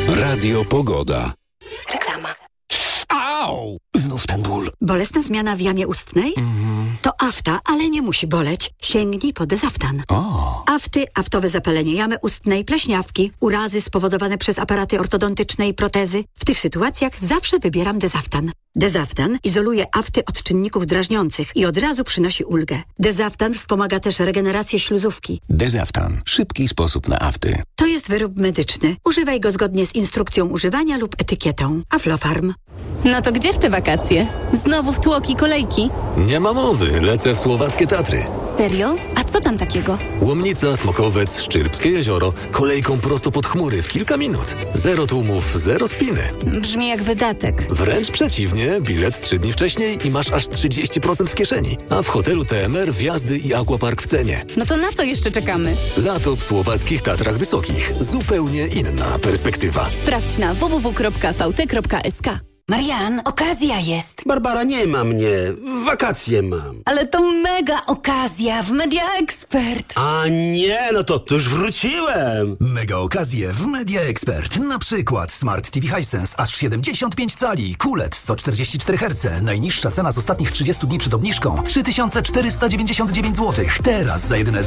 Radio Pogoda. Reklama. Au! Znów ten ból. Bolesna zmiana w jamie ustnej? To afta, ale nie musi boleć. Sięgnij po Dezaftan. Afty, aftowe zapalenie jamy ustnej, pleśniawki, urazy spowodowane przez aparaty ortodontyczne i protezy. W tych sytuacjach zawsze wybieram Dezaftan. Dezaftan izoluje afty od czynników drażniących i od razu przynosi ulgę. Dezaftan wspomaga też regenerację śluzówki. Dezaftan. Szybki sposób na afty. To jest wyrób medyczny. Używaj go zgodnie z instrukcją używania lub etykietą. Aflofarm. No to gdzie w te wakacje? Znowu w tłoki kolejki? Nie ma mowy, lecę w słowackie Tatry. Serio? A co tam takiego? Łomnica, Smokowiec, Szczyrbskie jezioro, kolejką prosto pod chmury w kilka minut. Zero tłumów, zero spiny. Brzmi jak wydatek. Wręcz przeciwnie, bilet 3 dni wcześniej i masz aż 30% w kieszeni. A w hotelu TMR wjazdy i aquapark w cenie. No to na co jeszcze czekamy? Lato w słowackich Tatrach Wysokich. Zupełnie inna perspektywa. Sprawdź na www.vt.sk. Marian, okazja jest. Barbara, nie ma mnie. Wakacje mam. Ale to mega okazja w Media Expert. A nie, no to już wróciłem. Mega okazje w Media Expert. Na przykład Smart TV Hisense aż 75 cali, QLED 144 Hz. Najniższa cena z ostatnich 30 dni przed obniżką 3499 zł. Teraz za jedyne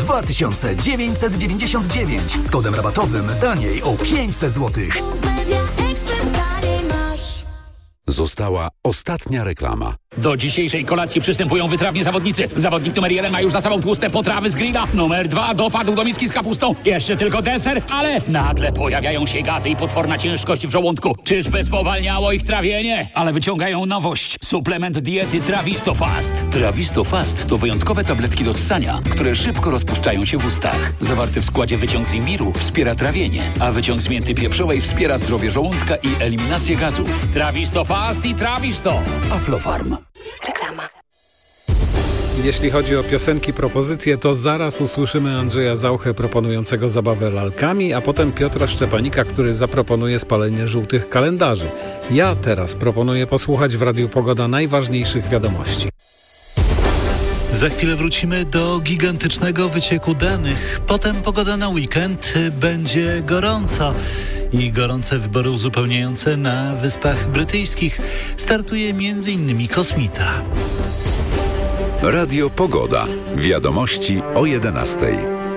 2999. Z kodem rabatowym taniej o 500 zł. Została ostatnia reklama. Do dzisiejszej kolacji przystępują wytrawni zawodnicy. Zawodnik numer 1 ma już za sobą tłuste potrawy z grilla. Numer 2 dopadł do miski z kapustą. Jeszcze tylko deser, ale nagle pojawiają się gazy i potworna ciężkość w żołądku. Czyżby spowalniało ich trawienie? Ale wyciągają nowość. Suplement diety Travistofast. Travistofast to wyjątkowe tabletki do ssania, które szybko rozpuszczają się w ustach. Zawarty w składzie wyciąg z imbiru wspiera trawienie, a wyciąg z mięty pieprzowej wspiera zdrowie żołądka i eliminację gazów. Travistofast i Travisto. Aflofarm. Reklama. Jeśli chodzi o piosenki, propozycje, to zaraz usłyszymy Andrzeja Zauchę proponującego zabawę lalkami, a potem Piotra Szczepanika, który zaproponuje spalenie żółtych kalendarzy. Ja teraz proponuję posłuchać w Radiu Pogoda najważniejszych wiadomości. Za chwilę wrócimy do gigantycznego wycieku danych. Potem pogoda na weekend, będzie gorąco. I gorące wybory uzupełniające na Wyspach Brytyjskich. Startuje m.in. Kosmita. Radio Pogoda. Wiadomości o 11:00.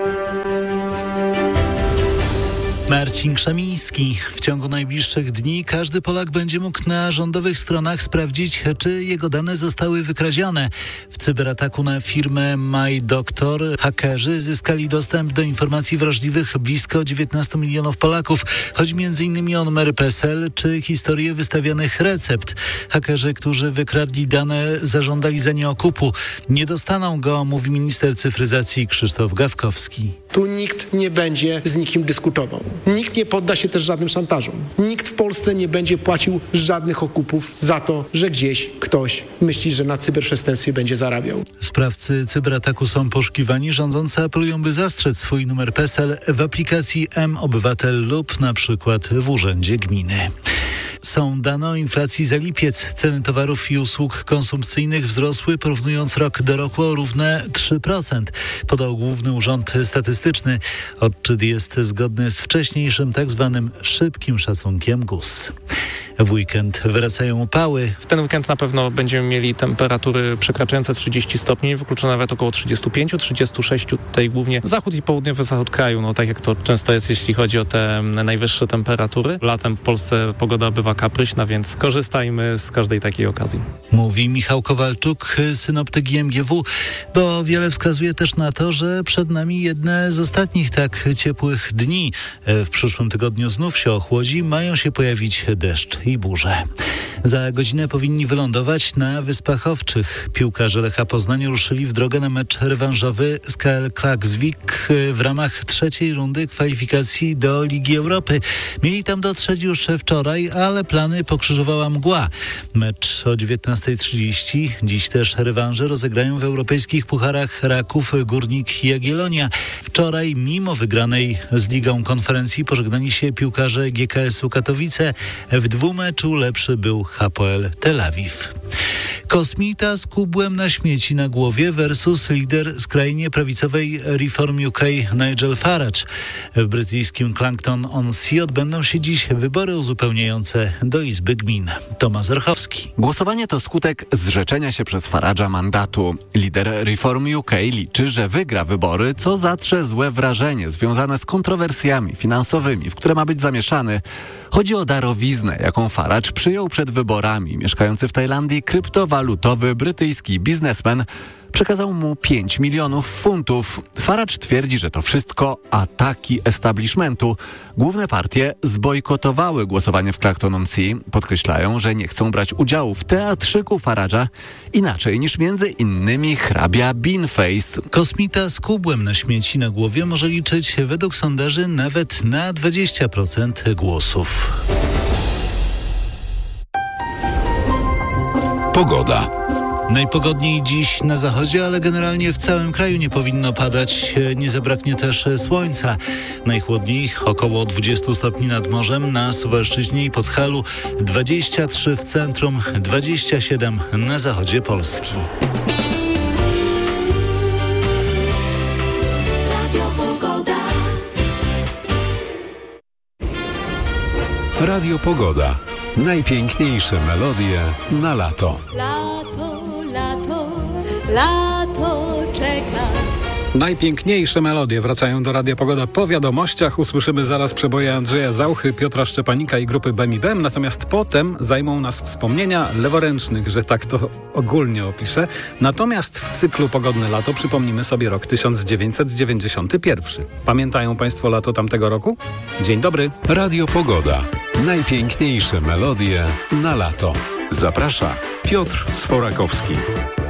Marcin Krzemiński. W ciągu najbliższych dni każdy Polak będzie mógł na rządowych stronach sprawdzić, czy jego dane zostały wykradzione. W cyberataku na firmę MyDoctor hakerzy zyskali dostęp do informacji wrażliwych blisko 19 milionów Polaków. Chodzi m.in. o numery PESEL czy historię wystawianych recept. Hakerzy, którzy wykradli dane, zażądali za nie okupu. Nie dostaną go, mówi minister cyfryzacji Krzysztof Gawkowski. Tu nikt nie będzie z nikim dyskutował. Nikt nie podda się też żadnym szantażom. Nikt w Polsce nie będzie płacił żadnych okupów za to, że gdzieś ktoś myśli, że na cyberprzestępstwie będzie zarabiał. Sprawcy cyberataku są poszukiwani. Rządzący apelują, by zastrzec swój numer PESEL w aplikacji mObywatel lub na przykład w urzędzie gminy. Są dane o inflacji za lipiec. Ceny towarów i usług konsumpcyjnych wzrosły, porównując rok do roku o równe 3%. Podał Główny Urząd Statystyczny. Odczyt jest zgodny z wcześniejszym tak zwanym szybkim szacunkiem GUS. W weekend wracają upały. W ten weekend na pewno będziemy mieli temperatury przekraczające 30 stopni, wykluczone nawet około 35, 36, tutaj głównie zachód i południowy zachód kraju, no tak jak to często jest, jeśli chodzi o te najwyższe temperatury. Latem w Polsce pogoda bywa kapryśna, więc korzystajmy z każdej takiej okazji. Mówi Michał Kowalczuk, synoptyk IMGW, bo wiele wskazuje też na to, że przed nami jedne z ostatnich tak ciepłych dni. W przyszłym tygodniu znów się ochłodzi, mają się pojawić deszcz i burze. Za godzinę powinni wylądować na Wyspach Owczych. Piłkarze Lecha Poznań ruszyli w drogę na mecz rewanżowy z KL Klaksvik w ramach trzeciej rundy kwalifikacji do Ligi Europy. Mieli tam dotrzeć już wczoraj, ale plany pokrzyżowała mgła. Mecz o 19:30. Dziś też rewanże rozegrają w europejskich pucharach Raków, Górnik i Jagiellonia. Wczoraj, mimo wygranej z Ligą Konferencji, pożegnali się piłkarze GKS-u Katowice. W dwumeczu lepszy był Hapoel Tel Awiw. Kosmita z kubłem na śmieci na głowie versus lider skrajnie prawicowej Reform UK Nigel Farage. W brytyjskim Clacton-on-Sea odbędą się dziś wybory uzupełniające do Izby Gmin. Tomasz Orchowski. Głosowanie to skutek zrzeczenia się przez Farage'a mandatu. Lider Reform UK liczy, że wygra wybory, co zatrze złe wrażenie związane z kontrowersjami finansowymi, w które ma być zamieszany. Chodzi o darowiznę, jaką Farage przyjął przed wyborami. Mieszkający w Tajlandii kryptowalutowy brytyjski biznesmen przekazał mu 5 milionów funtów. Farage twierdzi, że to wszystko ataki establishmentu. Główne partie zbojkotowały głosowanie w Clacton-on-Sea. Podkreślają, że nie chcą brać udziału w teatrzyku Farage'a inaczej niż między innymi hrabia Beanface. Kosmita z kubłem na śmieci na głowie może liczyć według sondaży nawet na 20% głosów. Pogoda. Najpogodniej dziś na zachodzie, ale generalnie w całym kraju nie powinno padać. Nie zabraknie też słońca. Najchłodniej około 20 stopni nad morzem, na Suwalszczyźnie i Podhalu, 23 w centrum, 27 na zachodzie Polski. Radio Pogoda. Najpiękniejsze melodie na lato. Lato czeka. Najpiękniejsze melodie wracają do Radia Pogoda po wiadomościach. Usłyszymy zaraz przeboje Andrzeja Zauchy, Piotra Szczepanika i grupy Bem i Bem. Natomiast potem zajmą nas wspomnienia leworęcznych, że tak to ogólnie opiszę. Natomiast w cyklu Pogodne lato przypomnimy sobie rok 1991. Pamiętają Państwo lato tamtego roku? Dzień dobry. Radio Pogoda. Najpiękniejsze melodie na lato. Zaprasza Piotr Sforakowski.